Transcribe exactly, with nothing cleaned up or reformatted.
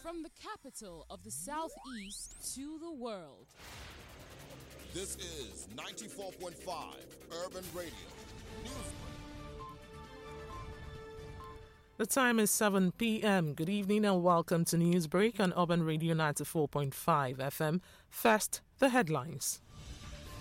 From the capital of the Southeast to the world. This is ninety-four point five Urban Radio Newsbreak. The time is seven p.m. Good evening and welcome to Newsbreak on Urban Radio ninety-four point five F M. First, the headlines.